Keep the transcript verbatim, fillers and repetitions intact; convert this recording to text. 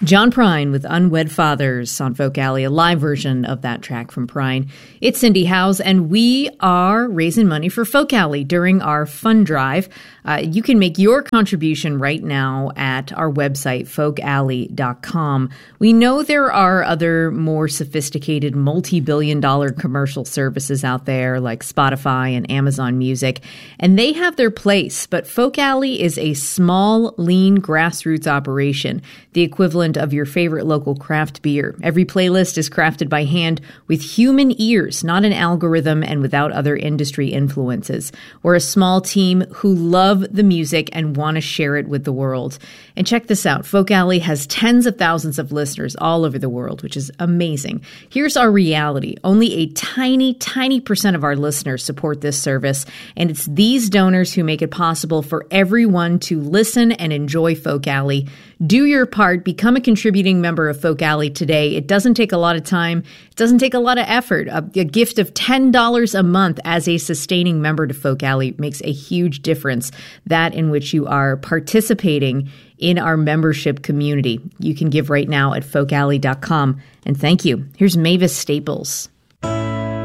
John Prine with Unwed Fathers on Folk Alley, a live version of that track from Prine. It's Cindy Howes, and we are raising money for Folk Alley during our fund drive. Uh, you can make your contribution right now at our website, folk alley dot com. We know there are other more sophisticated multi-billion dollar commercial services out there like Spotify and Amazon Music, and they have their place, but Folk Alley is a small, lean, grassroots operation, the equivalent of your favorite local craft beer. Every playlist is crafted by hand with human ears, not an algorithm, and without other industry influences. We're a small team who love the music and want to share it with the world. And check this out. Folk Alley has tens of thousands of listeners all over the world, which is amazing. Here's our reality. Only a tiny, tiny percent of our listeners support this service, and it's these donors who make it possible for everyone to listen and enjoy Folk Alley. Do your part. Become a contributing member of Folk Alley today. It doesn't take a lot of time. It doesn't take a lot of effort. A, a gift of ten dollars a month as a sustaining member to Folk Alley makes a huge difference. That in which you are participating in our membership community. You can give right now at folk alley dot com. And thank you. Here's Mavis Staples.